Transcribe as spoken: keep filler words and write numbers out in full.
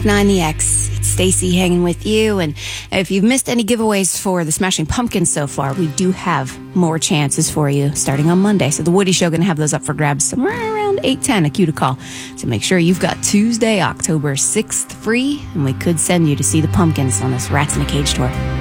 nine the X. It's Stacy hanging with you. And if you've missed any giveaways for the Smashing Pumpkins so far, we do have more chances for you starting on Monday. So the Woody Show going to have those up for grabs somewhere around eight ten, a cue to call. So make sure you've got Tuesday, October sixth free, and we could send you to see the Pumpkins on this Rats in a Cage tour.